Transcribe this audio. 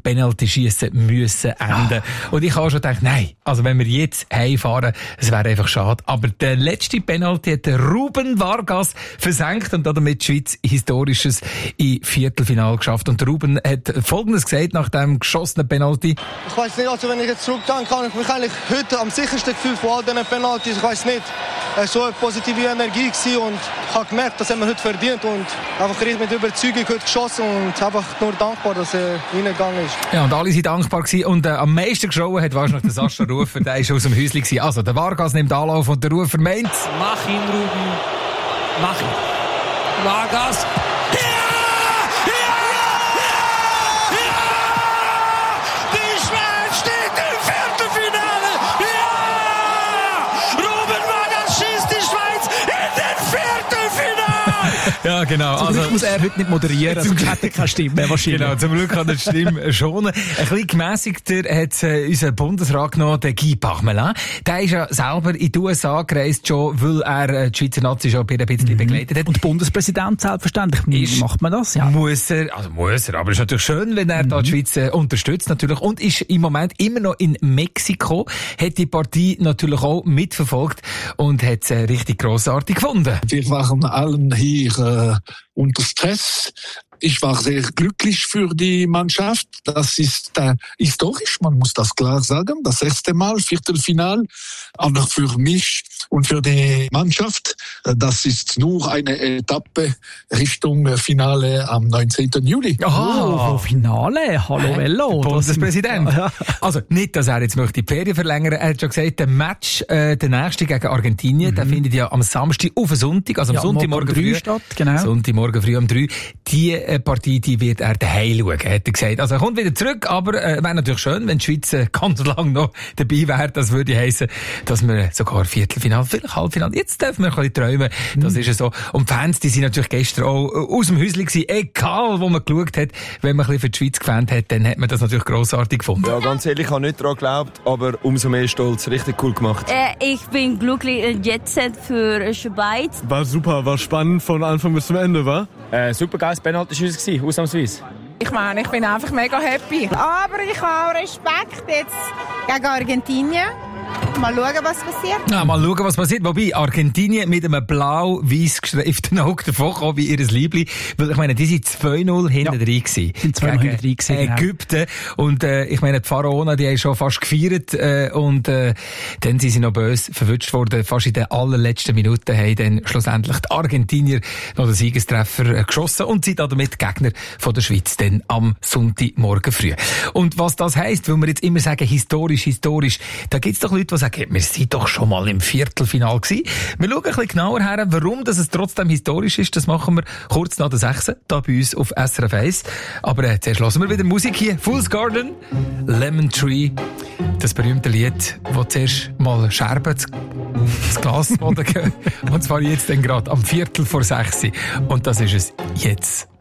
Penalty-Schiessen müssen enden. Und ich habe schon gedacht, nein, also wenn wir jetzt heimfahren, es wäre einfach schade. Aber der letzte Penalty hat Ruben Vargas versenkt und damit die Schweiz Historisches im Viertelfinale geschafft. Und Ruben hat Folgendes gesagt nach dem geschossenen Penalty. Ich weiss nicht, also wenn ich jetzt zurückdenke, kann ich mich eigentlich heute am sichersten gefühlt von all diesen Penaltys. Ich weiss nicht, so eine positive Energie gewesen und ich habe gemerkt, das haben wir heute verdient und einfach richtig mit Überzeugung heute geschossen und einfach nur dankbar, dass er reingegangen ist. Ja, und alle sind dankbar gewesen und am meisten geschrauen hat wahrscheinlich der Sascha Rufer, der ist aus dem Häuschen gewesen. Also der Vargas nimmt Anlauf und der Rufer meint: Mach ihn, Ruben, mach ihn. Vargas. Ja, genau. Zum Glück muss er heute nicht moderieren, sonst hat er keine Stimme wahrscheinlich. Genau, zum Glück hat er die Stimme schonen. Ein bisschen gemässigter hat unser Bundesrat genommen, der Guy Parmelin. Der ist ja selber in die USA gereist, schon, weil er die Schweizer Nazi schon ein bisschen begleitet hat. Und Bundespräsident selbstverständlich. Macht man das? Ja. Muss er, aber es ist natürlich schön, wenn er da die Schweiz unterstützt natürlich. Und ist im Moment immer noch in Mexiko, hat die Partie natürlich auch mitverfolgt und hat es richtig grossartig gefunden. Wir waren allen hier unter Stress. Ich war sehr glücklich für die Mannschaft. Das ist historisch, man muss das klar sagen. Das erste Mal, Viertelfinal. Aber für mich und für die Mannschaft, das ist nur eine Etappe Richtung Finale am 19. Juli. Oh, Finale? Hallo, Vello. Bundespräsident. Ja. Also nicht, dass er jetzt möchte die Ferien verlängern. Er hat schon gesagt, der Match, der nächste gegen Argentinien, der findet ja am Samstag auf den Sonntag, also am Sonntagmorgen früh statt. Genau. Sonntagmorgen früh um 3. Die Partie, die wird er daheim schauen, hat er gesagt. Also er kommt wieder zurück, aber wäre natürlich schön, wenn die Schweiz ganz lang noch dabei wäre. Das würde heissen, dass wir sogar Viertelfinale, vielleicht Halbfinale, jetzt dürfen wir ein bisschen träumen. Das ist ja so. Und die Fans, die sind natürlich gestern auch aus dem Häuschen gewesen, egal wo man geschaut hat. Wenn man ein bisschen für die Schweiz gefans hat, dann hat man das natürlich grossartig gefunden. Ja, ganz ehrlich, ich habe nicht daran geglaubt, aber umso mehr stolz. Richtig cool gemacht. Ich bin glücklich in Jetset für Schweiz. War super, war spannend von Anfang bis zum Ende, war? Super geiles Penalty-Schuss gewesen, ausnahmsweise. Ich meine, ich bin einfach mega happy. Aber ich habe auch Respekt jetzt gegen Argentinien. Mal schauen, was passiert. Ja, mal schauen, was passiert. Wobei, Argentinien mit einem blau-weiß gestreiften Auge davon kam wie ihr Liebling. Weil, ich meine, die sind 2-0 hinten drin gewesen. Sind 2-0 hinten drin gewesen. Ägypten. Und, ich meine, die Pharaonen, die haben schon fast gefeiert, und, dann sind sie noch böse verwünscht worden. Fast in den allerletzten Minuten haben dann schlussendlich die Argentinier noch den Siegestreffer geschossen und sind damit Gegner von der Schweiz dann am Sonntagmorgen früh. Und was das heisst, weil wir jetzt immer sagen, historisch, da gibt's doch Leute, die sagen, wir sind doch schon mal im Viertelfinale gewesen. Wir schauen ein bisschen genauer her, warum das es trotzdem historisch ist. Das machen wir kurz nach der 6. da bei uns auf SRF 1. Aber zuerst hören wir wieder Musik hier. Fool's Garden, Lemon Tree. Das berühmte Lied, das zuerst mal Scherben das Glas gehen. Und zwar jetzt dann gerade am 5:45. Und das ist es jetzt.